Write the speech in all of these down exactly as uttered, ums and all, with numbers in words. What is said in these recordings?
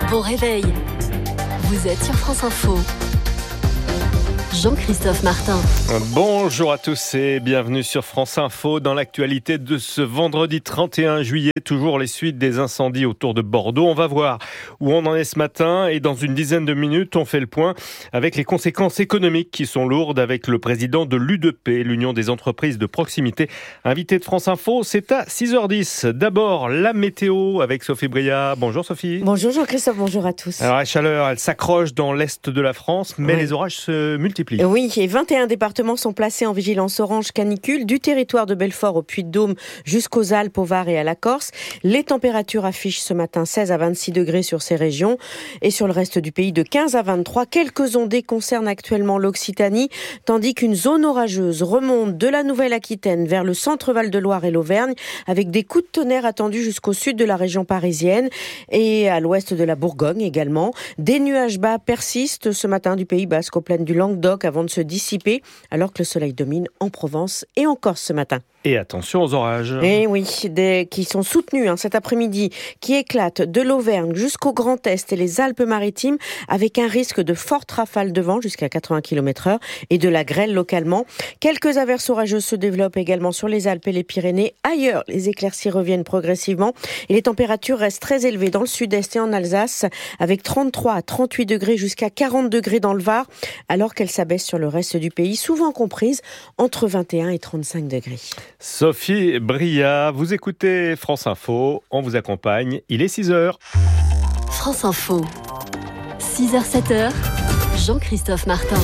Bon réveil. Vous êtes sur France Info. Jean-Christophe Martin. Bonjour à tous et bienvenue sur France Info. Dans l'actualité de ce vendredi trente et un juillet, toujours les suites des incendies autour de Bordeaux. On va voir où on en est ce matin et dans une dizaine de minutes, on fait le point avec les conséquences économiques qui sont lourdes avec le président de l'U D P, l'Union des entreprises de proximité. Invité de France Info, c'est à six heures dix. D'abord, la météo avec Sophie Bria. Bonjour Sophie. Bonjour Jean-Christophe, bonjour à tous. Alors la chaleur, elle s'accroche dans l'est de la France, mais oui. Les orages se multiplient. Oui, et vingt et un départements sont placés en vigilance orange canicule, du territoire de Belfort au Puy-de-Dôme jusqu'aux Alpes, au Var et à la Corse. Les températures affichent ce matin seize à vingt-six degrés sur ces régions et sur le reste du pays de quinze à vingt-trois. Quelques ondées concernent actuellement l'Occitanie, tandis qu'une zone orageuse remonte de la Nouvelle-Aquitaine vers le centre Val-de-Loire et l'Auvergne, avec des coups de tonnerre attendus jusqu'au sud de la région parisienne et à l'ouest de la Bourgogne également. Des nuages bas persistent ce matin du Pays Basque aux plaines du Languedoc avant de se dissiper, alors que le soleil domine en Provence et en Corse ce matin. Et attention aux orages. Et oui, des, qui sont soutenus hein, cet après-midi, qui éclatent de l'Auvergne jusqu'au Grand Est et les Alpes-Maritimes, avec un risque de fortes rafales de vent jusqu'à quatre-vingts kilomètres heure et de la grêle localement. Quelques averses orageuses se développent également sur les Alpes et les Pyrénées. Ailleurs, les éclaircies reviennent progressivement et les températures restent très élevées dans le sud-est et en Alsace, avec trente-trois à trente-huit degrés jusqu'à quarante degrés dans le Var, alors qu'elles s'abaissent sur le reste du pays, souvent comprises entre vingt et un et trente-cinq degrés. Sophie Bria, vous écoutez France Info, on vous accompagne, il est six heures. France Info, six heures sept heures, Jean-Christophe Martin.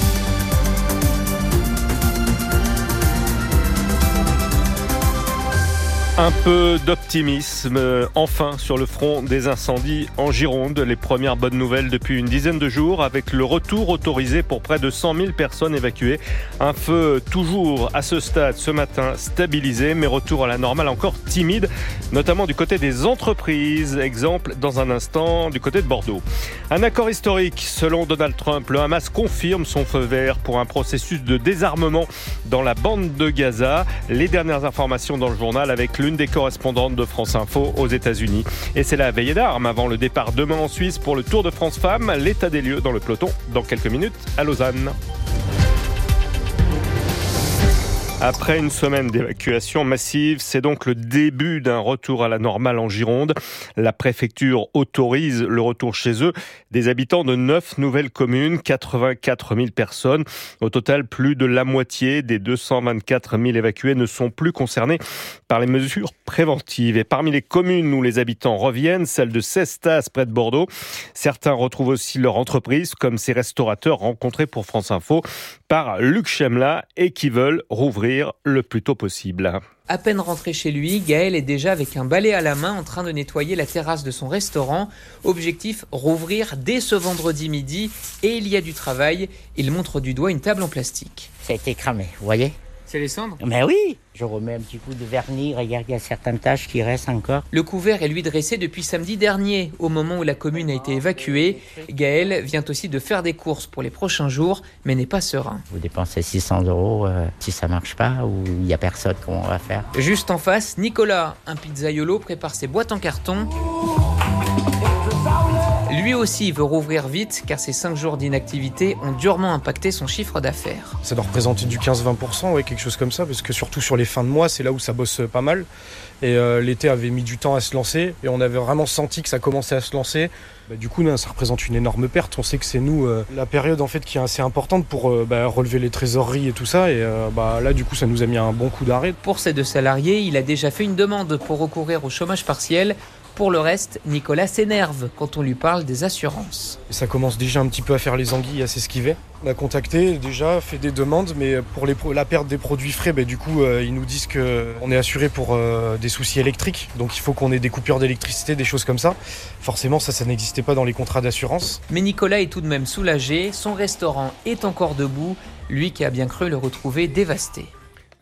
Un peu d'optimisme, enfin, sur le front des incendies en Gironde. Les premières bonnes nouvelles depuis une dizaine de jours, avec le retour autorisé pour près de cent mille personnes évacuées. Un feu toujours à ce stade, ce matin, stabilisé, mais retour à la normale encore timide, notamment du côté des entreprises. Exemple, dans un instant, du côté de Bordeaux. Un accord historique, selon Donald Trump. Le Hamas confirme son feu vert pour un processus de désarmement dans la bande de Gaza. Les dernières informations dans le journal avec l'une des correspondantes de France Info aux États-Unis. Et c'est la veillée d'armes avant le départ demain en Suisse pour le Tour de France Femmes. L'état des lieux dans le peloton dans quelques minutes à Lausanne. Après une semaine d'évacuation massive, c'est donc le début d'un retour à la normale en Gironde. La préfecture autorise le retour chez eux des habitants de neuf nouvelles communes, quatre-vingt-quatre mille personnes. Au total, plus de la moitié des deux cent vingt-quatre mille évacués ne sont plus concernés par les mesures préventives. Et parmi les communes où les habitants reviennent, celle de Cestas près de Bordeaux, certains retrouvent aussi leur entreprise, comme ces restaurateurs rencontrés pour France Info par Luc Chemla et qui veulent rouvrir le plus tôt possible. À peine rentré chez lui, Gaël est déjà avec un balai à la main en train de nettoyer la terrasse de son restaurant. Objectif, rouvrir dès ce vendredi midi. Et il y a du travail. Il montre du doigt une table en plastique. Ça a été cramé, vous voyez ? C'est les cendres ? Mais oui, je remets un petit coup de vernis, regarde, il y a certaines taches qui restent encore. Le couvert est lui dressé depuis samedi dernier, au moment où la commune a été évacuée. Gaël vient aussi de faire des courses pour les prochains jours, mais n'est pas serein. Vous dépensez six cents euros euh, si ça marche pas ou il y a personne, comment on va faire ? Juste en face, Nicolas, un pizzaiolo, prépare ses boîtes en carton. Lui aussi veut rouvrir vite car ces cinq jours d'inactivité ont durement impacté son chiffre d'affaires. Ça doit représenter du quinze à vingt pour cent, ouais, quelque chose comme ça, parce que surtout sur les fins de mois, c'est là où ça bosse pas mal. Et euh, l'été avait mis du temps à se lancer et on avait vraiment senti que ça commençait à se lancer. Bah, du coup, ça représente une énorme perte. On sait que c'est nous, euh, la période en fait qui est assez importante pour euh, bah, relever les trésoreries et tout ça. Et euh, bah, là, du coup, ça nous a mis un bon coup d'arrêt. Pour ces deux salariés, il a déjà fait une demande pour recourir au chômage partiel. Pour le reste, Nicolas s'énerve quand on lui parle des assurances. Et ça commence déjà un petit peu à faire les anguilles, à s'esquiver. On a contacté déjà, fait des demandes, mais pour les, la perte des produits frais, bah, du coup, euh, ils nous disent qu'on est assuré pour euh, des soucis électriques. Donc il faut qu'on ait des coupures d'électricité, des choses comme ça. Forcément, ça, ça n'existait pas dans les contrats d'assurance. Mais Nicolas est tout de même soulagé. Son restaurant est encore debout. Lui qui a bien cru le retrouver dévasté.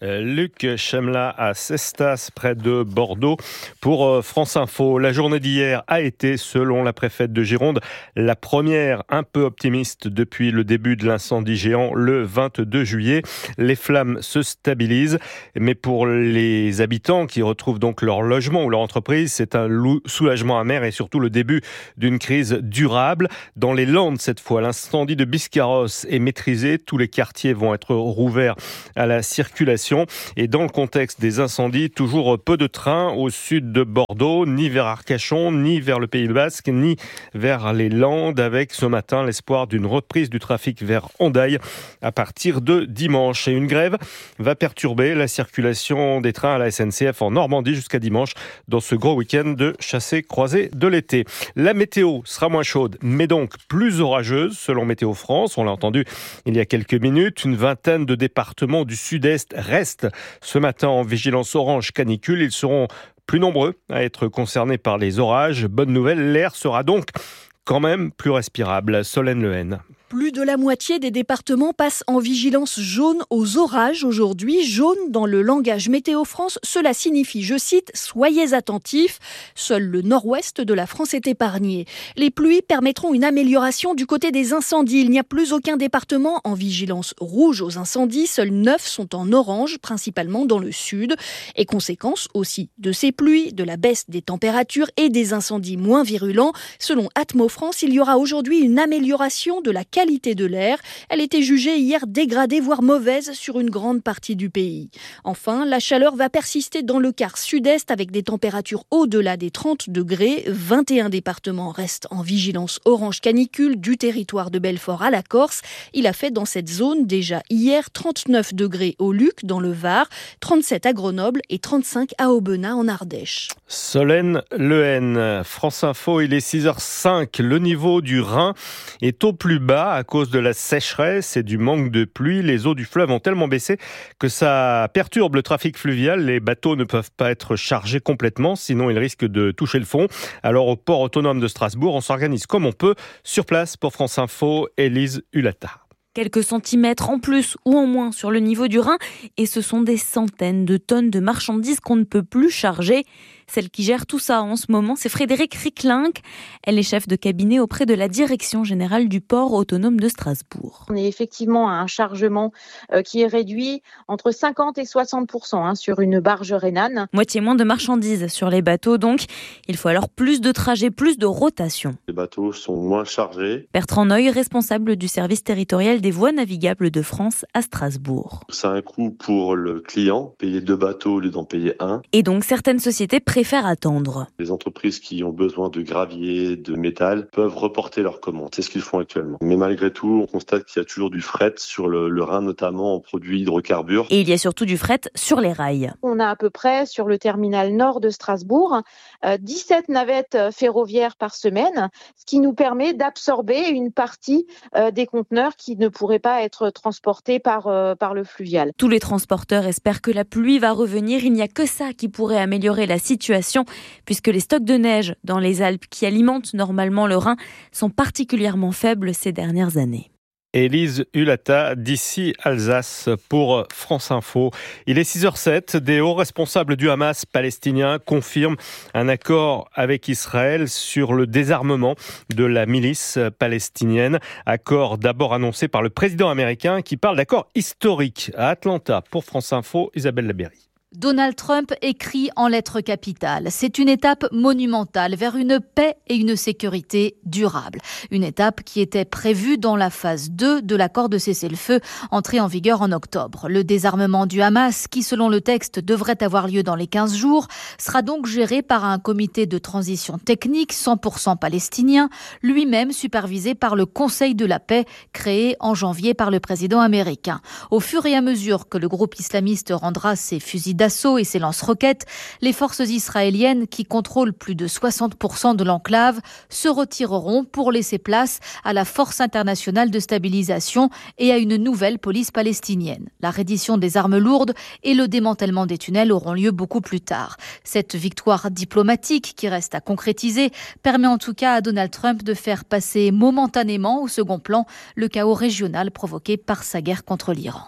Luc Chemla à Cestas, près de Bordeaux, pour France Info. La journée d'hier a été, selon la préfète de Gironde, la première un peu optimiste depuis le début de l'incendie géant le vingt-deux juillet. Les flammes se stabilisent, mais pour les habitants qui retrouvent donc leur logement ou leur entreprise, c'est un soulagement amer et surtout le début d'une crise durable. Dans les Landes, cette fois, l'incendie de Biscarrosse est maîtrisé. Tous les quartiers vont être rouverts à la circulation. Et dans le contexte des incendies, toujours peu de trains au sud de Bordeaux, ni vers Arcachon, ni vers le Pays Basque, ni vers les Landes, avec ce matin l'espoir d'une reprise du trafic vers Hendaye à partir de dimanche. Et une grève va perturber la circulation des trains à la S N C F en Normandie jusqu'à dimanche, dans ce gros week-end de chassé-croisé de l'été. La météo sera moins chaude, mais donc plus orageuse, selon Météo France. On l'a entendu il y a quelques minutes. Une vingtaine de départements du sud-est restent ce matin en vigilance orange canicule. Ils seront plus nombreux à être concernés par les orages. Bonne nouvelle, l'air sera donc quand même plus respirable. Solène Lehen. Plus de la moitié des départements passent en vigilance jaune aux orages aujourd'hui. Jaune dans le langage Météo France, cela signifie, je cite, « Soyez attentifs ». Seul le nord-ouest de la France est épargné. Les pluies permettront une amélioration du côté des incendies. Il n'y a plus aucun département en vigilance rouge aux incendies. Seuls neuf sont en orange, principalement dans le sud. Et conséquence aussi de ces pluies, de la baisse des températures et des incendies moins virulents. Selon Atmo France, il y aura aujourd'hui une amélioration de la qualité qualité de l'air. Elle était jugée hier dégradée, voire mauvaise sur une grande partie du pays. Enfin, la chaleur va persister dans le quart sud-est avec des températures au-delà des trente degrés. vingt et un départements restent en vigilance orange canicule du territoire de Belfort à la Corse. Il a fait dans cette zone déjà hier trente-neuf degrés au Luc dans le Var, trente-sept à Grenoble et trente-cinq à Aubenas en Ardèche. Solène Lehen, France Info, il est six heures cinq. Le niveau du Rhin est au plus bas à cause de la sécheresse et du manque de pluie. Les eaux du fleuve ont tellement baissé que ça perturbe le trafic fluvial. Les bateaux ne peuvent pas être chargés complètement, sinon ils risquent de toucher le fond. Alors au port autonome de Strasbourg, on s'organise comme on peut. Sur place pour France Info, Élise Hulata. Quelques centimètres en plus ou en moins sur le niveau du Rhin et ce sont des centaines de tonnes de marchandises qu'on ne peut plus charger. Celle qui gère tout ça en ce moment, c'est Frédéric Ricklink. Elle est chef de cabinet auprès de la Direction générale du port autonome de Strasbourg. On est effectivement à un chargement euh, qui est réduit entre cinquante et soixante pour cent hein, sur une barge rhénane. Moitié moins de marchandises sur les bateaux donc. Il faut alors plus de trajets, plus de rotation. Les bateaux sont moins chargés. Bertrand Neuil, responsable du service territorial des voies navigables de France à Strasbourg. Ça a un coût pour le client, payer deux bateaux au lieu d'en payer un. Et donc certaines sociétés préfèrent attendre. Les entreprises qui ont besoin de gravier, de métal, peuvent reporter leurs commandes. C'est ce qu'ils font actuellement. Mais malgré tout, on constate qu'il y a toujours du fret sur le, le Rhin, notamment en produits hydrocarbures. Et il y a surtout du fret sur les rails. On a à peu près sur le terminal nord de Strasbourg euh, dix-sept navettes ferroviaires par semaine, ce qui nous permet d'absorber une partie euh, des conteneurs qui ne pourraient pas être transportés par, euh, par le fluvial. Tous les transporteurs espèrent que la pluie va revenir. Il n'y a que ça qui pourrait améliorer la situation, puisque les stocks de neige dans les Alpes qui alimentent normalement le Rhin sont particulièrement faibles ces dernières années. Élise Hulata, d'ici Alsace pour France Info. Il est six heures sept. Des hauts responsables du Hamas palestinien confirment un accord avec Israël sur le désarmement de la milice palestinienne. Accord d'abord annoncé par le président américain qui parle d'accord historique à Atlanta. Pour France Info, Isabelle Labéry. Donald Trump écrit en lettres capitales. C'est une étape monumentale vers une paix et une sécurité durables. Une étape qui était prévue dans la phase deux de l'accord de cessez-le-feu entré en vigueur en octobre. Le désarmement du Hamas, qui selon le texte devrait avoir lieu dans les quinze jours, sera donc géré par un comité de transition technique cent pour cent palestinien, lui-même supervisé par le Conseil de la paix créé en janvier par le président américain. Au fur et à mesure que le groupe islamiste rendra ses fusils d'assaut et ses lance-roquettes, les forces israéliennes qui contrôlent plus de soixante pour cent de l'enclave se retireront pour laisser place à la force internationale de stabilisation et à une nouvelle police palestinienne. La reddition des armes lourdes et le démantèlement des tunnels auront lieu beaucoup plus tard. Cette victoire diplomatique qui reste à concrétiser permet en tout cas à Donald Trump de faire passer momentanément au second plan le chaos régional provoqué par sa guerre contre l'Iran.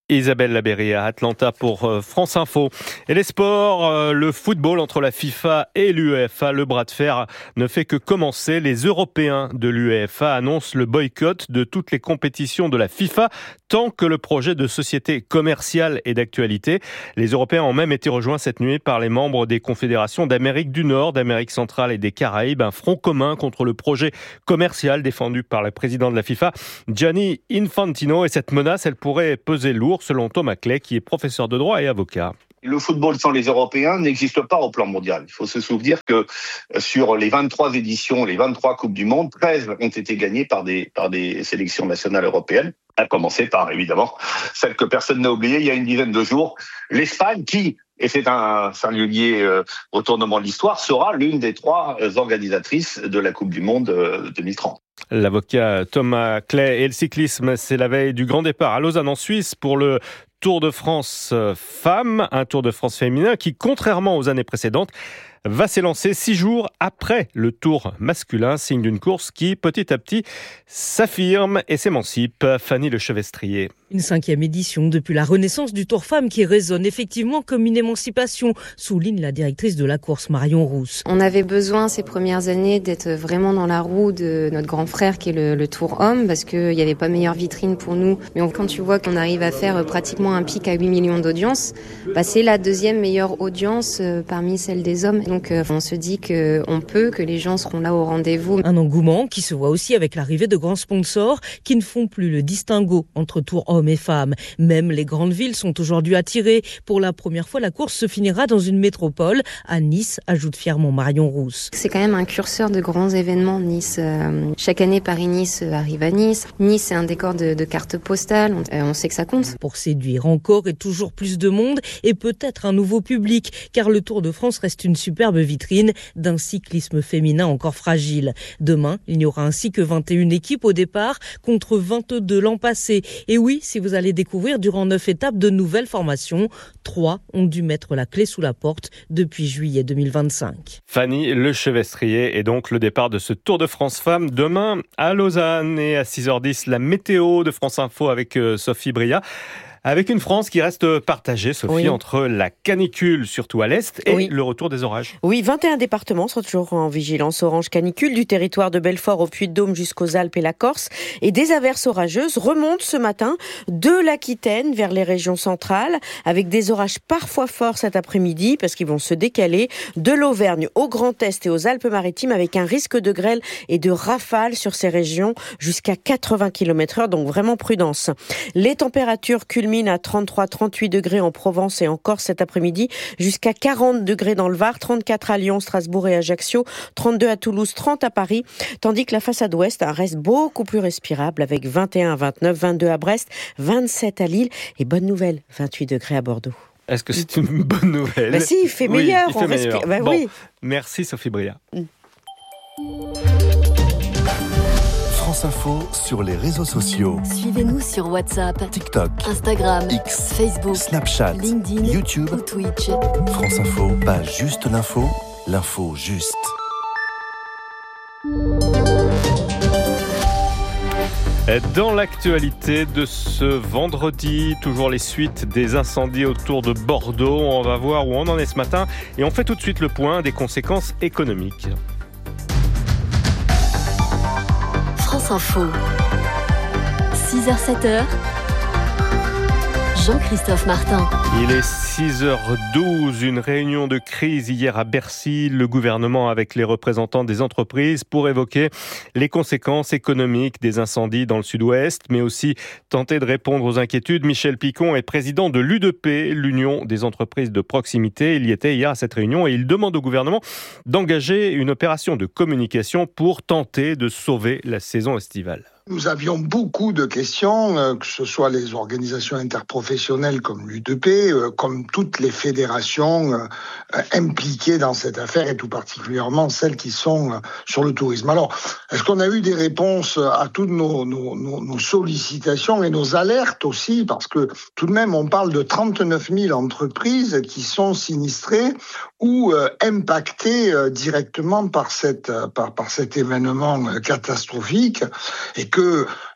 Isabelle Labéry à Atlanta pour France Info. Et les sports, le football entre la FIFA et l'UEFA, le bras de fer ne fait que commencer. Les Européens de l'UEFA annoncent le boycott de toutes les compétitions de la FIFA tant que le projet de société commerciale est d'actualité. Les Européens ont même été rejoints cette nuit par les membres des confédérations d'Amérique du Nord, d'Amérique centrale et des Caraïbes. Un front commun contre le projet commercial défendu par le président de la FIFA, Gianni Infantino. Et cette menace, elle pourrait peser lourd, selon Thomas Clay, qui est professeur de droit et avocat. Le football sans les Européens n'existe pas au plan mondial. Il faut se souvenir que sur les vingt-trois éditions, les vingt-trois Coupes du Monde, treize ont été gagnées par des, par des sélections nationales européennes, à commencer par, évidemment, celle que personne n'a oubliée il y a une dizaine de jours, l'Espagne qui, et c'est un singulier euh, retournement de l'histoire, sera l'une des trois organisatrices de la Coupe du Monde euh, deux mille trente. L'avocat Thomas Clay. Et le cyclisme, c'est la veille du grand départ à Lausanne en Suisse pour le Tour de France femmes, un Tour de France féminin qui, contrairement aux années précédentes, va s'élancer six jours après le Tour masculin, signe d'une course qui, petit à petit, s'affirme et s'émancipe. Fanny Lechevestrier. Une cinquième édition depuis la renaissance du Tour Femmes qui résonne effectivement comme une émancipation, souligne la directrice de la course Marion Rousse. On avait besoin ces premières années d'être vraiment dans la roue de notre grand frère qui est le, le Tour Homme, parce qu'il n'y avait pas meilleure vitrine pour nous. Mais on, quand tu vois qu'on arrive à faire pratiquement un pic à huit millions d'audience, bah c'est la deuxième meilleure audience euh, parmi celles des hommes. Donc euh, on se dit qu'on peut, que les gens seront là au rendez-vous. Un engouement qui se voit aussi avec l'arrivée de grands sponsors qui ne font plus le distinguo entre Tour Homme hommes et femmes. Même les grandes villes sont aujourd'hui attirées. Pour la première fois, la course se finira dans une métropole, à Nice, ajoute fièrement Marion Rousse. C'est quand même un curseur de grands événements, Nice. Euh, chaque année, Paris-Nice arrive à Nice. Nice, c'est un décor de, de cartes postales. On, euh, on sait que ça compte. Pour séduire encore et toujours plus de monde et peut-être un nouveau public, car le Tour de France reste une superbe vitrine d'un cyclisme féminin encore fragile. Demain, il n'y aura ainsi que vingt et une équipes au départ contre vingt-deux l'an passé. Et oui, si vous allez découvrir durant neuf étapes de nouvelles formations, trois ont dû mettre la clé sous la porte depuis juillet deux mille vingt-cinq. Fanny Lechevestrier, et donc le départ de ce Tour de France Femmes demain à Lausanne. Et à six heures dix, la météo de France Info avec Sophie Bria. Avec une France qui reste partagée, Sophie, oui. entre la canicule, surtout à l'est, et oui. le retour des orages. Oui, vingt et un départements sont toujours en vigilance orange canicule, du territoire de Belfort au Puy-de-Dôme jusqu'aux Alpes et la Corse. Et des averses orageuses remontent ce matin de l'Aquitaine vers les régions centrales, avec des orages parfois forts cet après-midi, parce qu'ils vont se décaler, de l'Auvergne au Grand Est et aux Alpes-Maritimes, avec un risque de grêle et de rafales sur ces régions jusqu'à quatre-vingts kilomètres heure, donc vraiment prudence. Les températures culminent à trente-trois à trente-huit degrés en Provence et en Corse cet après-midi, jusqu'à quarante degrés dans le Var, trente-quatre à Lyon, Strasbourg et Ajaccio, trente-deux à Toulouse, trente à Paris, tandis que la façade ouest reste beaucoup plus respirable avec vingt et un à vingt-neuf, vingt-deux à Brest, vingt-sept à Lille et bonne nouvelle, vingt-huit degrés à Bordeaux. Est-ce que c'est une bonne nouvelle ? Bah si, il fait meilleur. Oui, il fait on meilleur. Respire... Bah bon, oui. Merci Sophie Bria. Mm. France Info sur les réseaux sociaux. Suivez-nous sur WhatsApp, TikTok, Instagram, X, Facebook, Snapchat, LinkedIn, YouTube ou Twitch. France Info, pas juste l'info, l'info juste. Dans l'actualité de ce vendredi, toujours les suites des incendies autour de Bordeaux. On va voir où on en est ce matin et on fait tout de suite le point des conséquences économiques. France Info, six heures sept heures, Jean-Christophe Martin. Il est six heures douze, une réunion de crise hier à Bercy, le gouvernement avec les représentants des entreprises pour évoquer les conséquences économiques des incendies dans le sud-ouest, mais aussi tenter de répondre aux inquiétudes. Michel Picon est président de l'U D P, l'Union des entreprises de proximité. Il y était hier à cette réunion et il demande au gouvernement d'engager une opération de communication pour tenter de sauver la saison estivale. Nous avions beaucoup de questions, que ce soit les organisations interprofessionnelles comme l'U D P, comme toutes les fédérations impliquées dans cette affaire et tout particulièrement celles qui sont sur le tourisme. Alors, est-ce qu'on a eu des réponses à toutes nos, nos, nos sollicitations et nos alertes aussi? Parce que tout de même, on parle de trente-neuf mille entreprises qui sont sinistrées ou euh, impactées euh, directement par, cette, par, par cet événement euh, catastrophique et que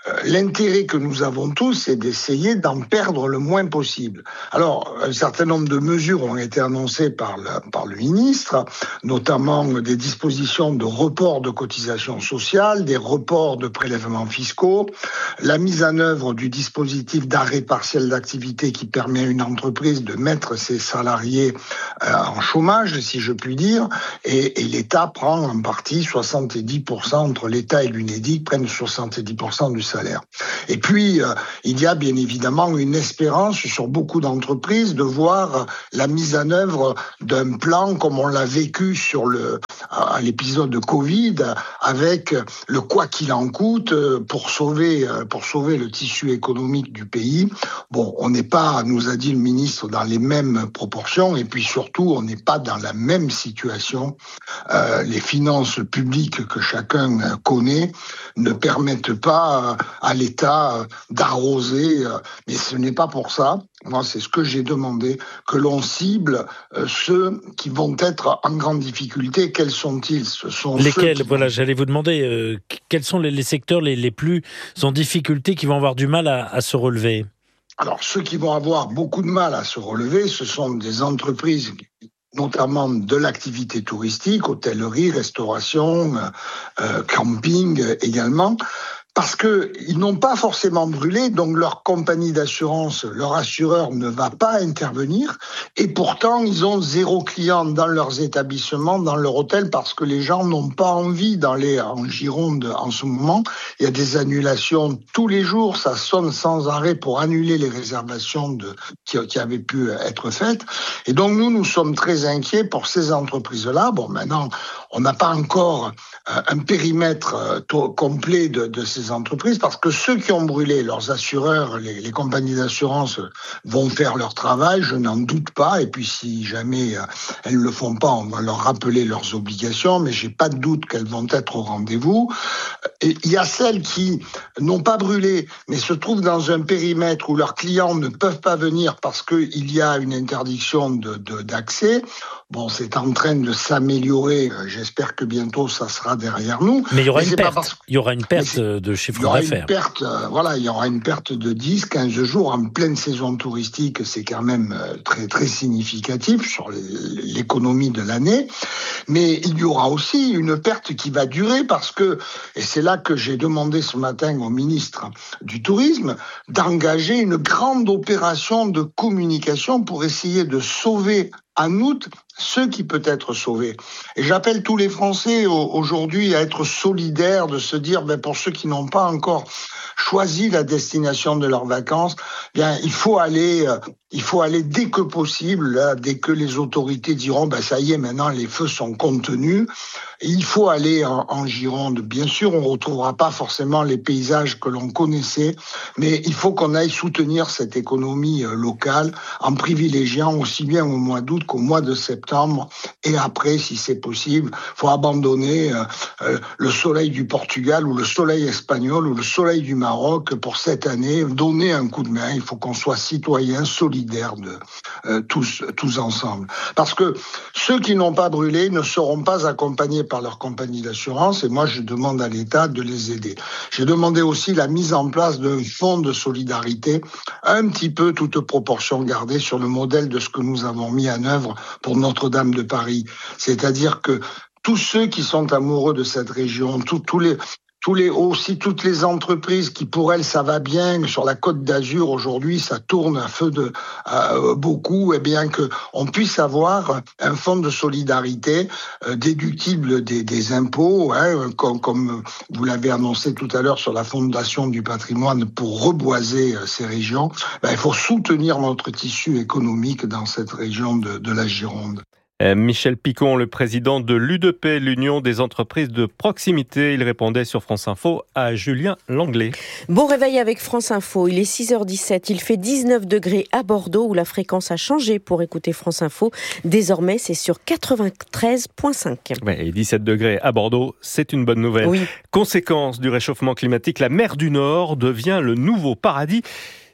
euh, l'intérêt que nous avons tous, c'est d'essayer d'en perdre le moins possible. Alors, un certain nombre de mesures ont été annoncées par le, par le ministre, notamment des dispositions de report de cotisations sociales, des reports de prélèvements fiscaux, la mise en œuvre du dispositif d'arrêt partiel d'activité qui permet à une entreprise de mettre ses salariés euh, en chômage, si je puis dire, et, et l'État prend en partie soixante-dix pour cent, entre l'État et l'Unédic prennent soixante-dix pour cent du salaire. Et puis, euh, il y a bien évidemment une espérance sur beaucoup d'entreprises de voir la mise en œuvre d'un plan comme on l'a vécu sur le, à l'épisode de Covid, avec le quoi qu'il en coûte pour sauver, pour sauver le tissu économique du pays. Bon, on n'est pas, nous a dit le ministre, dans les mêmes proportions, et puis surtout, on n'est pas dans la même situation. Euh, les finances publiques que chacun connaît ne permettent pas à l'État d'arroser, mais ce n'est pas pour ça. Moi, c'est ce que j'ai demandé, que l'on cible ceux qui vont être en grande difficulté. Quels sont-ils ? Ce sont lesquels ceux qui Voilà, vont... j'allais vous demander, euh, quels sont les, les secteurs les, les plus en difficulté qui vont avoir du mal à, à se relever ? Alors, ceux qui vont avoir beaucoup de mal à se relever, ce sont des entreprises, notamment de l'activité touristique, hôtellerie, restauration, euh, camping également, parce que ils n'ont pas forcément brûlé, donc leur compagnie d'assurance, leur assureur ne va pas intervenir, et pourtant ils ont zéro client dans leurs établissements, dans leur hôtel, parce que les gens n'ont pas envie d'aller en Gironde en ce moment. Il y a des annulations tous les jours, ça sonne sans arrêt pour annuler les réservations de, qui, qui avaient pu être faites. Et donc nous, nous sommes très inquiets pour ces entreprises-là. Bon, maintenant, on n'a pas encore un périmètre complet de, de ces entreprises, parce que ceux qui ont brûlé, leurs assureurs, les, les compagnies d'assurance vont faire leur travail, je n'en doute pas, et puis si jamais elles ne le font pas, on va leur rappeler leurs obligations, mais j'ai pas de doute qu'elles vont être au rendez-vous. Et il y a celles qui n'ont pas brûlé, mais se trouvent dans un périmètre où leurs clients ne peuvent pas venir parce qu'il y a une interdiction de, de, d'accès. Bon, c'est en train de s'améliorer. J'espère que bientôt, ça sera derrière nous. Mais il y aura mais une perte. Parce... Il y aura une perte de chiffre d'affaires. Il y aura une perte, euh, voilà, il y aura une perte de dix, quinze jours en pleine saison touristique. C'est quand même euh, très, très significatif sur l'économie de l'année. Mais il y aura aussi une perte qui va durer parce que, et c'est là que j'ai demandé ce matin au ministre du Tourisme, d'engager une grande opération de communication pour essayer de sauver en août ce qui peut être sauvé. Et j'appelle tous les Français aujourd'hui à être solidaires, de se dire, ben, pour ceux qui n'ont pas encore choisi la destination de leurs vacances, bien, il faut aller, euh, il faut aller dès que possible, là, dès que les autorités diront, ben, ça y est, maintenant, les feux sont contenus. Et il faut aller en, en Gironde. Bien sûr, on ne retrouvera pas forcément les paysages que l'on connaissait, mais il faut qu'on aille soutenir cette économie euh, locale en privilégiant aussi bien au mois d'août qu'au mois de septembre. Et après, si c'est possible, il faut abandonner euh, euh, le soleil du Portugal ou le soleil espagnol ou le soleil du Maroc pour cette année, donner un coup de main. Il faut qu'on soit citoyens, solidaires de, euh, tous, tous ensemble. Parce que ceux qui n'ont pas brûlé ne seront pas accompagnés par leur compagnie d'assurance, et moi je demande à l'État de les aider. J'ai demandé aussi la mise en place d'un fonds de solidarité, un petit peu toute proportion gardée sur le modèle de ce que nous avons mis en œuvre pour Notre-Dame de Paris. C'est-à-dire que tous ceux qui sont amoureux de cette région, tous, tous les... Tous les, aussi toutes les entreprises qui pour elles ça va bien sur la Côte d'Azur aujourd'hui, ça tourne à feu de euh, beaucoup, et bien que on puisse avoir un fonds de solidarité euh, déductible des, des impôts, hein, comme, comme vous l'avez annoncé tout à l'heure sur la Fondation du patrimoine pour reboiser euh, ces régions. Ben, il faut soutenir notre tissu économique dans cette région de, de la Gironde. Michel Picon, le président de l'U deux P, l'Union des entreprises de proximité. Il répondait sur France Info à Julien Langlais. Bon réveil avec France Info. Il est six heures dix-sept. Il fait dix-neuf degrés à Bordeaux où la fréquence a changé pour écouter France Info. Désormais, c'est sur quatre-vingt-treize virgule cinq. Ouais, et dix-sept degrés à Bordeaux, c'est une bonne nouvelle. Oui. Conséquence du réchauffement climatique, la mer du Nord devient le nouveau paradis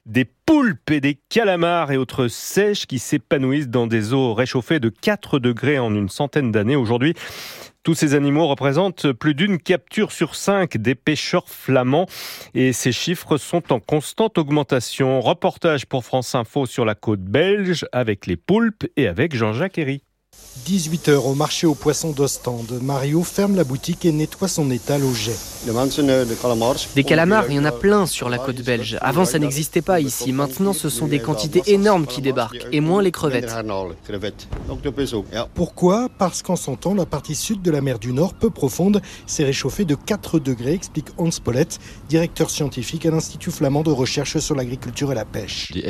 des poulpes et des calamars et autres seiches qui s'épanouissent dans des eaux réchauffées de quatre degrés en une centaine d'années. Aujourd'hui, tous ces animaux représentent plus d'une capture sur cinq des pêcheurs flamands et ces chiffres sont en constante augmentation. Reportage pour France Info sur la côte belge avec les poulpes et avec Jean-Jacques Herry. dix-huit heures au marché aux poissons d'Ostende. Mario ferme la boutique et nettoie son étal au jet. Des calamars, il y en a plein sur la côte belge. Avant, ça n'existait pas ici. Maintenant, ce sont des quantités énormes qui débarquent, et moins les crevettes. Pourquoi ? Parce qu'en son temps, la partie sud de la mer du Nord, peu profonde, s'est réchauffée de quatre degrés, explique Hans Pollet, directeur scientifique à l'Institut flamand de recherche sur l'agriculture et la pêche. Les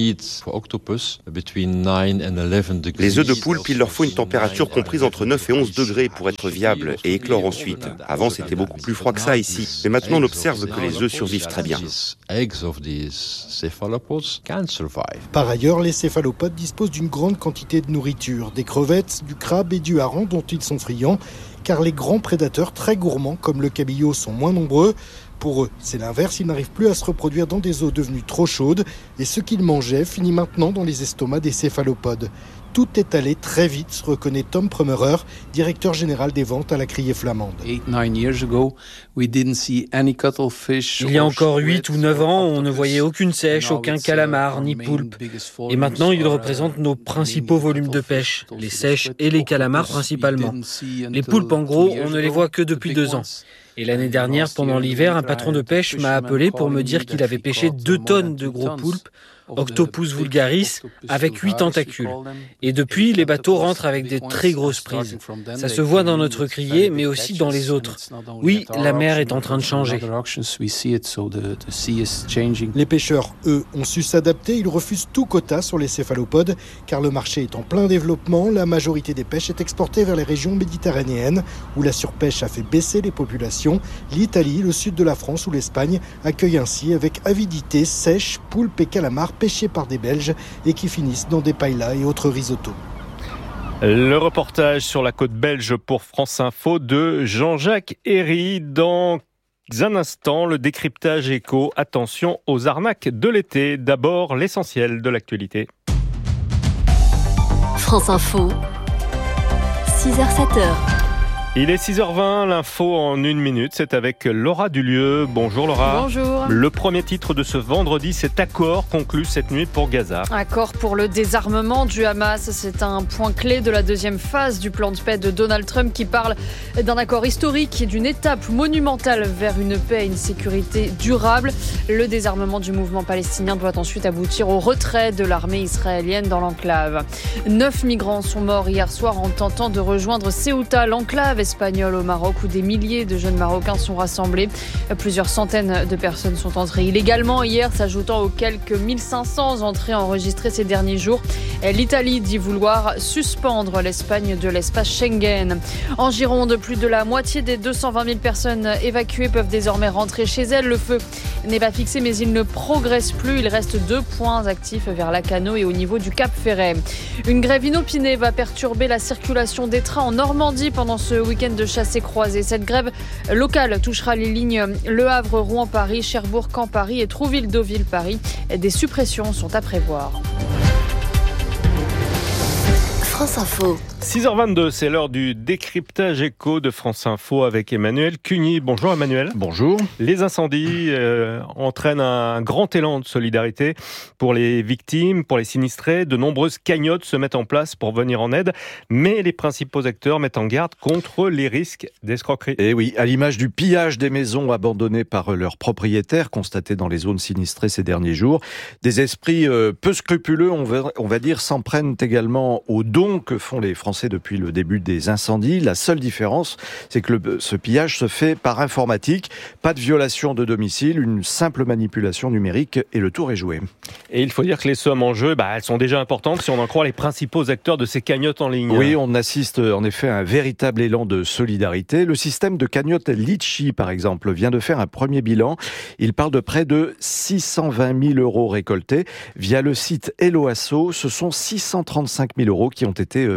œufs de poulpe, il leur faut une température comprise entre neuf et onze degrés pour être viables et éclore ensuite. Avant, c'était beaucoup plus froid que ça ici. Mais maintenant, on observe que les œufs survivent très bien. Par ailleurs, les céphalopodes disposent d'une grande quantité de nourriture, des crevettes, du crabe et du hareng dont ils sont friands, car les grands prédateurs très gourmands comme le cabillaud sont moins nombreux. Pour eux, c'est l'inverse, ils n'arrivent plus à se reproduire dans des eaux devenues trop chaudes et ce qu'ils mangeaient finit maintenant dans les estomacs des céphalopodes. Tout est allé très vite, se reconnaît Tom Prummerer, directeur général des ventes à la criée flamande. Il y a encore huit ou neuf ans, on ne voyait aucune sèche, aucun calamar, ni poulpe. Et maintenant, ils représentent nos principaux volumes de pêche, les sèches et les calamars principalement. Les poulpes, en gros, on ne les voit que depuis deux ans. Et l'année dernière, pendant l'hiver, un patron de pêche m'a appelé pour me dire qu'il avait pêché deux tonnes de gros poulpes, Octopus vulgaris, avec huit tentacules. Et depuis, les bateaux rentrent avec des très grosses prises. Ça se voit dans notre criée, mais aussi dans les autres. Oui, la mer est en train de changer. Les pêcheurs, eux, ont su s'adapter. Ils refusent tout quota sur les céphalopodes, car le marché est en plein développement. La majorité des pêches est exportée vers les régions méditerranéennes, où la surpêche a fait baisser les populations. L'Italie, le sud de la France ou l'Espagne accueillent ainsi avec avidité sèches, poulpes et calamars pêchés par des Belges et qui finissent dans des paellas et autres risottos. Le reportage sur la côte belge pour France Info de Jean-Jacques Herry. Dans un instant, le décryptage éco. Attention aux arnaques de l'été. D'abord, l'essentiel de l'actualité. France Info, six heures sept heures. Il est six heures vingt, l'info en une minute, c'est avec Laura Dulieu. Bonjour Laura. Bonjour. Le premier titre de ce vendredi, cet accord conclu cette nuit pour Gaza. Accord pour le désarmement du Hamas, c'est un point clé de la deuxième phase du plan de paix de Donald Trump qui parle d'un accord historique et d'une étape monumentale vers une paix et une sécurité durable. Le désarmement du mouvement palestinien doit ensuite aboutir au retrait de l'armée israélienne dans l'enclave. Neuf migrants sont morts hier soir en tentant de rejoindre Ceuta, l'enclave espagnol au Maroc où des milliers de jeunes Marocains sont rassemblés. Plusieurs centaines de personnes sont entrées illégalement hier, s'ajoutant aux quelques mille cinq cents entrées enregistrées ces derniers jours. L'Italie dit vouloir suspendre l'Espagne de l'espace Schengen. En Gironde, plus de la moitié des deux cent vingt mille personnes évacuées peuvent désormais rentrer chez elles. Le feu n'est pas fixé mais il ne progresse plus. Il reste deux points actifs vers Lacanau et au niveau du Cap Ferret. Une grève inopinée va perturber la circulation des trains en Normandie pendant ce week-end de chassé-croisé. Cette grève locale touchera les lignes Le Havre, Rouen, Paris, Cherbourg, Caen, Paris et Trouville, Deauville, Paris. Des suppressions sont à prévoir. France Info. six heures vingt-deux, c'est l'heure du décryptage éco de France Info avec Emmanuel Cuny. Bonjour Emmanuel. Bonjour. Les incendies euh, entraînent un grand élan de solidarité pour les victimes, pour les sinistrés. De nombreuses cagnottes se mettent en place pour venir en aide, mais les principaux acteurs mettent en garde contre les risques d'escroquerie. Et oui, à l'image du pillage des maisons abandonnées par leurs propriétaires, constaté dans les zones sinistrées ces derniers jours, des esprits euh, peu scrupuleux, on va, on va dire, s'en prennent également aux dons que font les Français depuis le début des incendies. La seule différence, c'est que le, ce pillage se fait par informatique. Pas de violation de domicile, une simple manipulation numérique et le tour est joué. Et il faut dire que les sommes en jeu, bah, elles sont déjà importantes si on en croit les principaux acteurs de ces cagnottes en ligne. Oui, on assiste en effet à un véritable élan de solidarité. Le système de cagnotte Litchi, par exemple, vient de faire un premier bilan. Il parle de près de six cent vingt mille euros récoltés. Via le site Helloasso, ce sont six cent trente-cinq mille euros qui ont été mobilisés.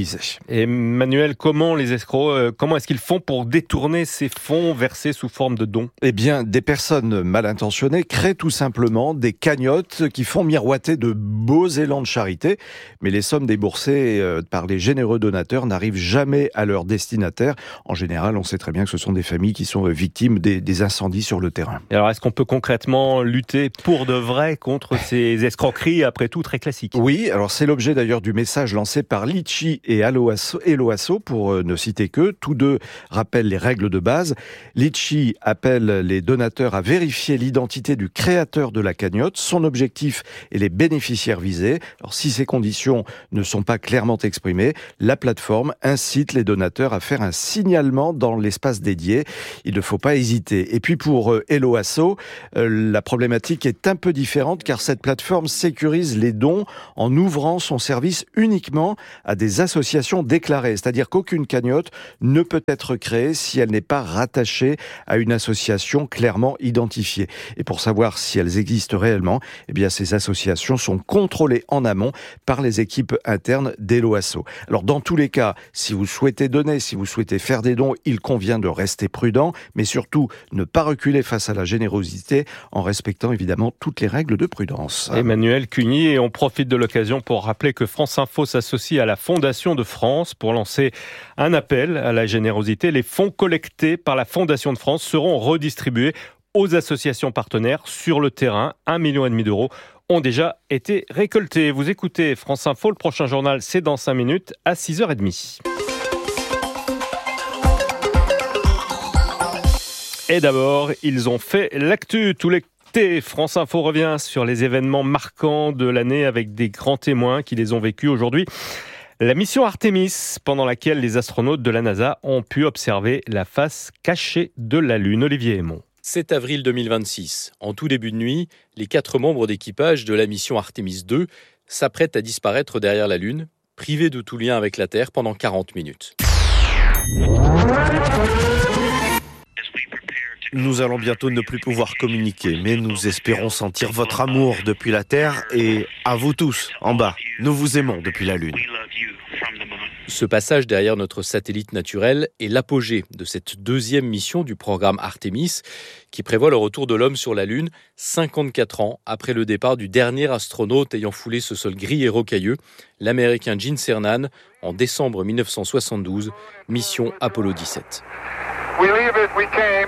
sécurisé. Et Manuel, comment les escrocs, euh, comment est-ce qu'ils font pour détourner ces fonds versés sous forme de dons ? Eh bien, des personnes mal intentionnées créent tout simplement des cagnottes qui font miroiter de beaux élans de charité, mais les sommes déboursées euh, par les généreux donateurs n'arrivent jamais à leur destinataire. En général, on sait très bien que ce sont des familles qui sont victimes des, des incendies sur le terrain. Et alors, est-ce qu'on peut concrètement lutter pour de vrai contre ces escroqueries, après tout, très classiques ? Oui, alors c'est l'objet d'ailleurs du message lancé par Litchi et Eloasso, pour ne citer qu'eux. Tous deux rappellent les règles de base. Litchi appelle les donateurs à vérifier l'identité du créateur de la cagnotte, son objectif et les bénéficiaires visés. Alors, si ces conditions ne sont pas clairement exprimées, la plateforme incite les donateurs à faire un signalement dans l'espace dédié. Il ne faut pas hésiter. Et puis pour Eloasso, euh, la problématique est un peu différente car cette plateforme sécurise les dons en ouvrant son service uniquement à des associations déclarées. C'est-à-dire qu'aucune cagnotte ne peut être créée si elle n'est pas rattachée à une association clairement identifiée. Et pour savoir si elles existent réellement, eh bien ces associations sont contrôlées en amont par les équipes internes d'Eloasso. Alors dans tous les cas, si vous souhaitez donner, si vous souhaitez faire des dons, il convient de rester prudent, mais surtout ne pas reculer face à la générosité en respectant évidemment toutes les règles de prudence. Emmanuel Cuny, et on profite de l'occasion pour rappeler que France Info s'associe à la Fondation de France pour lancer un appel à la générosité. Les fonds collectés par la Fondation de France seront redistribués aux associations partenaires sur le terrain. Un million et demi d'euros ont déjà été récoltés. Vous écoutez France Info, le prochain journal c'est dans cinq minutes à six heures trente. Et d'abord, ils ont fait l'actu. Tous les France Info revient sur les événements marquants de l'année avec des grands témoins qui les ont vécus aujourd'hui. La mission Artemis, pendant laquelle les astronautes de la NASA ont pu observer la face cachée de la Lune. Olivier Aymon. sept avril deux mille vingt-six. En tout début de nuit, les quatre membres d'équipage de la mission Artemis deux s'apprêtent à disparaître derrière la Lune, privés de tout lien avec la Terre pendant quarante minutes. Nous allons bientôt ne plus pouvoir communiquer, mais nous espérons sentir votre amour depuis la Terre et à vous tous, en bas. Nous vous aimons depuis la Lune. Ce passage derrière notre satellite naturel est l'apogée de cette deuxième mission du programme Artemis, qui prévoit le retour de l'homme sur la Lune cinquante-quatre ans après le départ du dernier astronaute ayant foulé ce sol gris et rocailleux, l'Américain Gene Cernan, en décembre mille neuf cent soixante-douze, mission Apollo dix-sept. We leave as we came.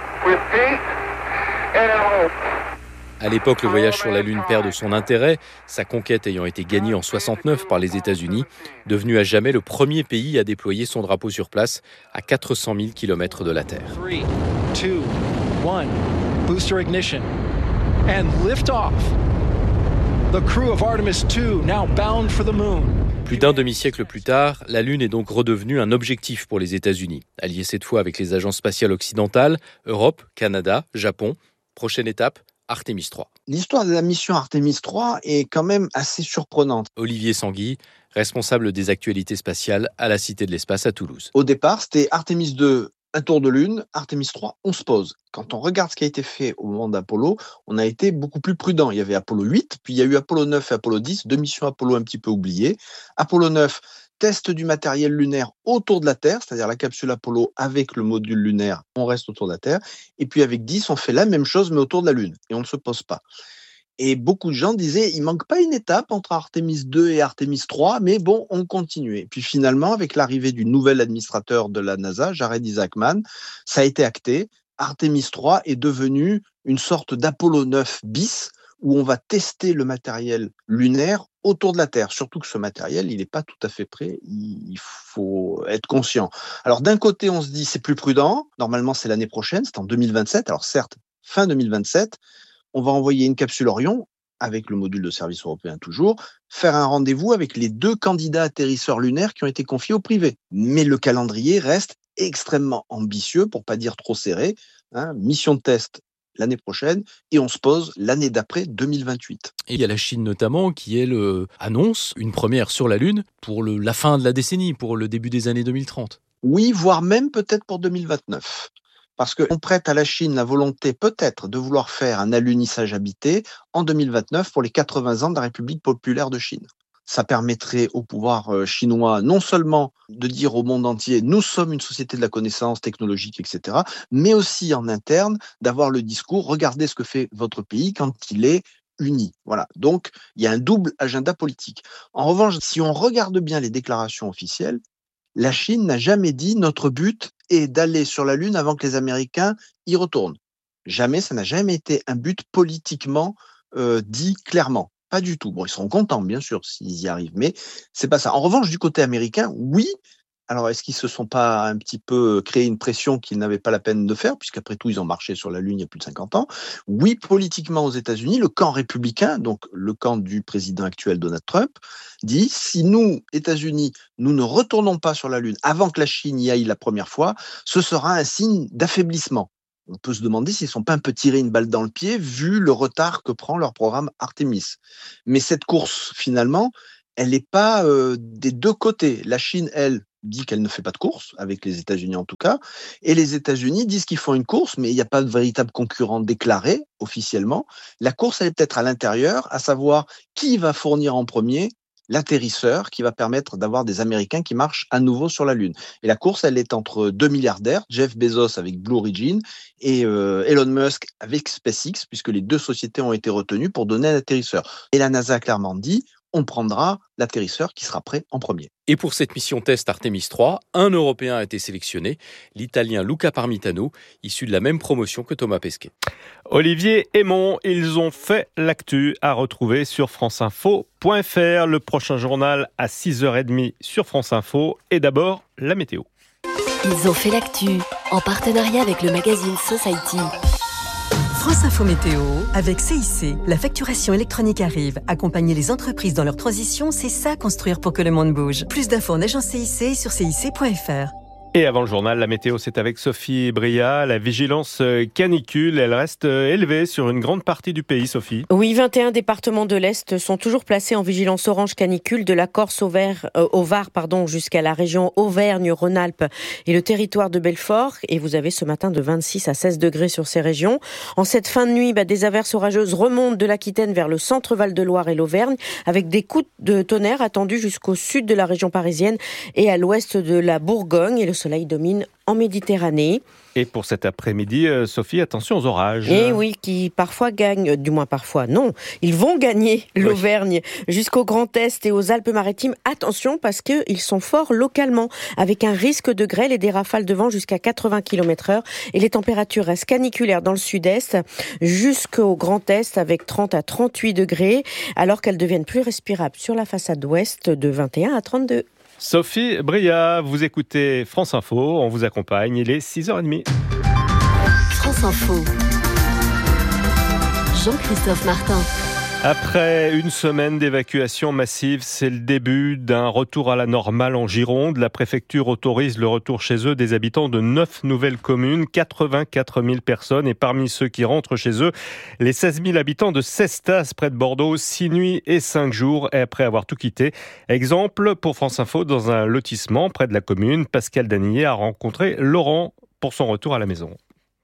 À l'époque, le voyage sur la Lune perd de son intérêt, sa conquête ayant été gagnée en soixante-neuf par les États-Unis, devenu à jamais le premier pays à déployer son drapeau sur place à quatre cent mille kilomètres de la Terre. three, two, one, booster ignition, and lift off. The crew of Artemis two now bound for the moon. Plus d'un demi-siècle plus tard, la Lune est donc redevenue un objectif pour les États-Unis, alliés cette fois avec les agences spatiales occidentales, Europe, Canada, Japon. Prochaine étape, Artemis trois. L'histoire de la mission Artemis trois est quand même assez surprenante. Olivier Sanguy, responsable des actualités spatiales à la Cité de l'Espace à Toulouse. Au départ, c'était Artemis deux, un tour de Lune, Artemis trois, on se pose. Quand on regarde ce qui a été fait au moment d'Apollo, on a été beaucoup plus prudent. Il y avait Apollo huit, puis il y a eu Apollo neuf et Apollo dix, deux missions Apollo un petit peu oubliées. Apollo neuf, test du matériel lunaire autour de la Terre, c'est-à-dire la capsule Apollo avec le module lunaire, on reste autour de la Terre. Et puis avec dix, on fait la même chose mais autour de la Lune, et on ne se pose pas. Et beaucoup de gens disaient, il manque pas une étape entre Artemis deux et Artemis trois, mais bon, on continuait. Puis finalement, avec l'arrivée du nouvel administrateur de la NASA, Jared Isaacman, ça a été acté. Artemis trois est devenu une sorte d'Apollo neuf bis, où on va tester le matériel lunaire autour de la Terre. Surtout que ce matériel, il n'est pas tout à fait prêt, il faut être conscient. Alors d'un côté, on se dit, c'est plus prudent, normalement c'est l'année prochaine, c'est en deux mille vingt-sept, alors certes, fin deux mille vingt-sept, on va envoyer une capsule Orion, avec le module de service européen toujours, faire un rendez-vous avec les deux candidats atterrisseurs lunaires qui ont été confiés au privé. Mais le calendrier reste extrêmement ambitieux, pour pas dire trop serré. Hein, mission de test l'année prochaine, et on se pose l'année d'après, deux mille vingt-huit. Et il y a la Chine notamment qui, elle, euh, annonce une première sur la Lune pour le, la fin de la décennie, pour le début des années deux mille trente. Oui, voire même peut-être pour deux mille vingt-neuf. Parce qu'on prête à la Chine la volonté peut-être de vouloir faire un alunissage habité en deux mille vingt-neuf pour les quatre-vingts ans de la République populaire de Chine. Ça permettrait au pouvoir chinois non seulement de dire au monde entier « nous sommes une société de la connaissance technologique, et cetera », mais aussi en interne d'avoir le discours « regardez ce que fait votre pays quand il est uni ». Voilà. Donc, il y a un double agenda politique. En revanche, si on regarde bien les déclarations officielles, la Chine n'a jamais dit « notre but est d'aller sur la Lune avant que les Américains y retournent ». Jamais, ça n'a jamais été un but politiquement euh, dit clairement. Pas du tout. Bon, ils seront contents, bien sûr, s'ils y arrivent, mais c'est pas ça. En revanche, du côté américain, oui. Alors, est-ce qu'ils se sont pas un petit peu créé une pression qu'ils n'avaient pas la peine de faire, puisqu'après tout, ils ont marché sur la Lune il y a plus de cinquante ans? Oui, politiquement aux États-Unis, le camp républicain, donc le camp du président actuel Donald Trump, dit si nous, États-Unis, nous ne retournons pas sur la Lune avant que la Chine y aille la première fois, ce sera un signe d'affaiblissement. On peut se demander s'ils ne sont pas un peu tirés une balle dans le pied vu le retard que prend leur programme Artemis. Mais cette course, finalement, elle n'est pas euh, des deux côtés. La Chine, elle, dit qu'elle ne fait pas de course, avec les États-Unis en tout cas, et les États-Unis disent qu'ils font une course, mais il n'y a pas de véritable concurrent déclaré officiellement. La course, elle est peut-être à l'intérieur, à savoir qui va fournir en premier l'atterrisseur qui va permettre d'avoir des Américains qui marchent à nouveau sur la Lune. Et la course, elle est entre deux milliardaires, Jeff Bezos avec Blue Origin et euh, Elon Musk avec SpaceX, puisque les deux sociétés ont été retenues pour donner un atterrisseur. Et la NASA a clairement dit, on prendra l'atterrisseur qui sera prêt en premier. Et pour cette mission test Artemis trois, un Européen a été sélectionné, l'Italien Luca Parmitano, issu de la même promotion que Thomas Pesquet. Olivier Aymon, ils ont fait l'actu à retrouver sur franceinfo point f r. Le prochain journal à six heures trente sur France Info. Et d'abord, la météo. Ils ont fait l'actu en partenariat avec le magazine Society. France Info Météo, avec C I C. La facturation électronique arrive. Accompagner les entreprises dans leur transition, c'est ça construire pour que le monde bouge. Plus d'infos en agence C I C sur C I C point F R. Et avant le journal, la météo, c'est avec Sophie Bria. La vigilance canicule, elle reste élevée sur une grande partie du pays, Sophie. Oui, vingt et un départements de l'Est sont toujours placés en vigilance orange canicule, de la Corse au, Var, euh, au Var pardon, jusqu'à la région Auvergne-Rhône-Alpes et le territoire de Belfort. Et vous avez ce matin de vingt-six à seize degrés sur ces régions. En cette fin de nuit, bah, des averses orageuses remontent de l'Aquitaine vers le centre Val-de-Loire et l'Auvergne, avec des coups de tonnerre attendus jusqu'au sud de la région parisienne et à l'ouest de la Bourgogne. Et le Le soleil domine en Méditerranée. Et pour cet après-midi, euh, Sophie, attention aux orages. Et oui, qui parfois gagnent, du moins parfois, non, ils vont gagner l'Auvergne oui. jusqu'au Grand Est et aux Alpes-Maritimes. Attention, parce qu'ils sont forts localement, avec un risque de grêle et des rafales de vent jusqu'à quatre-vingts kilomètres heure. Et les températures restent caniculaires dans le sud-est jusqu'au Grand Est, avec trente à trente-huit degrés, alors qu'elles deviennent plus respirables sur la façade ouest de vingt et un à trente-deux. Sophie Bria, vous écoutez France Info, on vous accompagne, il est six heures trente. France Info. Jean-Christophe Martin. Après une semaine d'évacuation massive, c'est le début d'un retour à la normale en Gironde. La préfecture autorise le retour chez eux des habitants de neuf nouvelles communes, quatre-vingt-quatre mille personnes. Et parmi ceux qui rentrent chez eux, les seize mille habitants de Cestas, près de Bordeaux, six nuits et cinq jours après avoir tout quitté. Exemple pour France Info, dans un lotissement près de la commune, Pascal Danillet a rencontré Laurent pour son retour à la maison.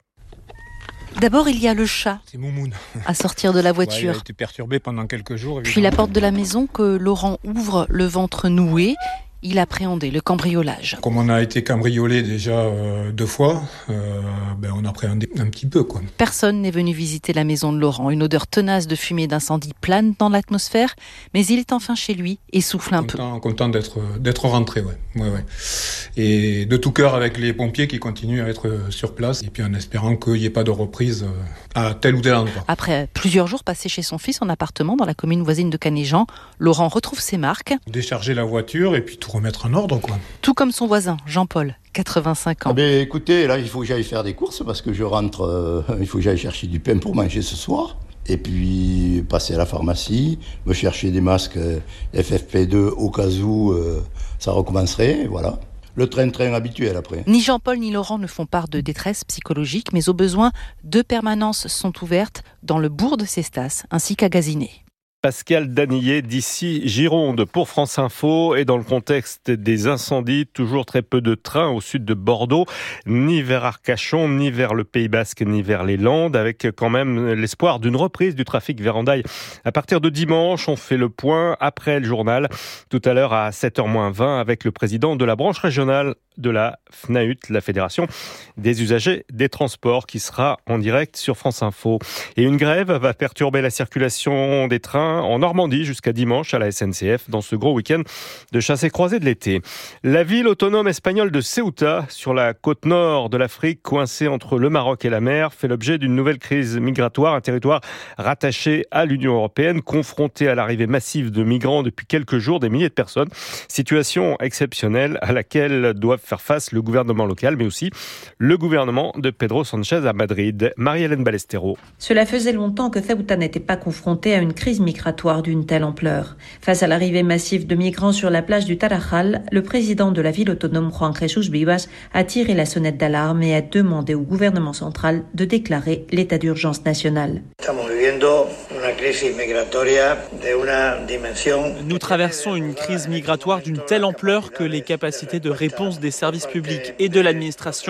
D'abord, il y a le chat. C'est Moumoun. À sortir de la voiture. Ouais, il a été perturbé pendant quelques jours. Puis la porte de la maison que Laurent ouvre, le ventre noué. Il appréhendait le cambriolage. Comme on a été cambriolé déjà euh, deux fois, euh, ben on appréhendait un petit peu, quoi. Personne n'est venu visiter la maison de Laurent. Une odeur tenace de fumée d'incendie plane dans l'atmosphère, mais il est enfin chez lui et souffle un content, peu. Content d'être, d'être rentré, ouais. Ouais, ouais. Et de tout cœur avec les pompiers qui continuent à être sur place, et puis en espérant qu'il n'y ait pas de reprise à tel ou tel endroit. Après plusieurs jours passés chez son fils en appartement dans la commune voisine de Canéjan, Laurent retrouve ses marques. Décharger la voiture et puis tout remettre en ordre, quoi. Tout comme son voisin, Jean-Paul, quatre-vingt-cinq ans. Ah ben, écoutez, là, il faut que j'aille faire des courses parce que je rentre, euh, il faut que j'aille chercher du pain pour manger ce soir. Et puis, passer à la pharmacie, me chercher des masques euh, F F P deux au cas où euh, ça recommencerait, voilà. Le train-train habituel après. Ni Jean-Paul ni Laurent ne font part de détresse psychologique, mais au besoin, deux permanences sont ouvertes dans le bourg de Cestas ainsi qu'à Gazinay. Pascal Danillet d'ici Gironde pour France Info. Et dans le contexte des incendies, toujours très peu de trains au sud de Bordeaux, ni vers Arcachon, ni vers le Pays Basque, ni vers les Landes, avec quand même l'espoir d'une reprise du trafic vers Hendaye à partir de dimanche. On fait le point après le journal, tout à l'heure à sept heures moins vingt, avec le président de la branche régionale de la FNAUT, la Fédération des usagers des transports, qui sera en direct sur France Info. Et une grève va perturber la circulation des trains en Normandie jusqu'à dimanche à la S N C F dans ce gros week-end de chassés-croisés de l'été. La ville autonome espagnole de Ceuta, sur la côte nord de l'Afrique, coincée entre le Maroc et la mer, fait l'objet d'une nouvelle crise migratoire. Un territoire rattaché à l'Union européenne, confronté à l'arrivée massive de migrants depuis quelques jours, des milliers de personnes. Situation exceptionnelle à laquelle doivent faire face le gouvernement local, mais aussi le gouvernement de Pedro Sánchez à Madrid. Marie-Hélène Ballestero. Cela faisait longtemps que Ceuta n'était pas confrontée à une crise migratoire d'une telle ampleur. Face à l'arrivée massive de migrants sur la plage du Tarajal, le président de la ville autonome, Juan Jesús Vivas, a tiré la sonnette d'alarme et a demandé au gouvernement central de déclarer l'état d'urgence national. Nous traversons une crise migratoire d'une telle ampleur que les capacités de réponse des services publics et de l'administration